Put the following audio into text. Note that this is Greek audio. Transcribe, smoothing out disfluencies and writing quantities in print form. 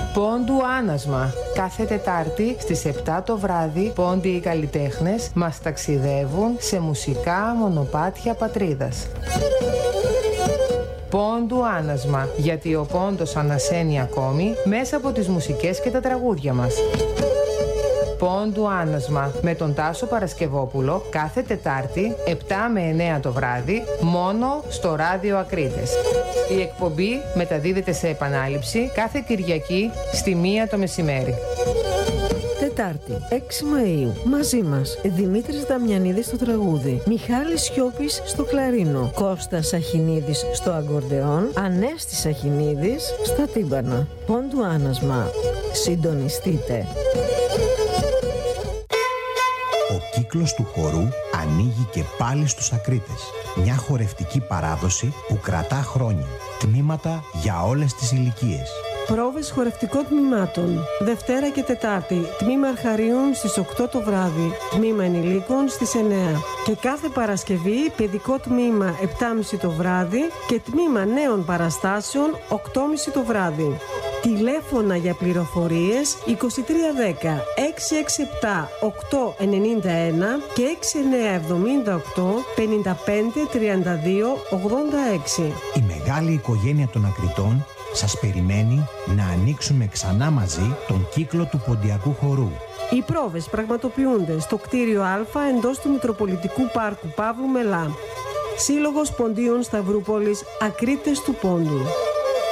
Πόντου Άνασμα. Κάθε Τετάρτη στις 7 το βράδυ, πόντιοι οι καλλιτέχνες μας ταξιδεύουν σε μουσικά μονοπάτια πατρίδας. Πόντου Άνασμα, γιατί ο πόντος ανασένει ακόμη μέσα από τις μουσικές και τα τραγούδια μας. Πόντου Άνασμα με τον Τάσο Παρασκευόπουλο κάθε Τετάρτη 7 με 9 το βράδυ μόνο στο Ράδιο Ακρίτες. Η εκπομπή μεταδίδεται σε επανάληψη κάθε Κυριακή στη 1 το μεσημέρι. Τετάρτη, 6 Μαΐου. Μαζί μας Δημήτρης Δαμιανίδης στο τραγούδι, Μιχάλης Σιώπης στο κλαρίνο, Κώστας Αχινίδης στο αγκορντεόν, Ανέστης Αχινίδης στα τύμπανα. Πόντου Άνασμα. Συντονιστείτε. Ο κύκλος του χορού ανοίγει και πάλι στους Ακρίτες. Μια χορευτική παράδοση που κρατά χρόνια. Τμήματα για όλες τις ηλικίες. Πρόβες χορευτικών τμήματων. Δευτέρα και Τετάρτη. Τμήμα Αρχαρίων στις 8 το βράδυ. Τμήμα Ενηλίκων στις 9. Και κάθε Παρασκευή παιδικό τμήμα 7.30 το βράδυ και τμήμα νέων παραστάσεων 8.30 το βράδυ. Τηλέφωνα για πληροφορίες 2310 667 891 και 6978 55 32 86. Η μεγάλη οικογένεια των Ακριτών σας περιμένει να ανοίξουμε ξανά μαζί τον κύκλο του ποντιακού χορού. Οι πρόβες πραγματοποιούνται στο κτίριο Α εντός του Μητροπολιτικού Πάρκου Παύλου Μελά. Σύλλογος Ποντίων Σταυρούπολης Ακρίτες του Πόντου.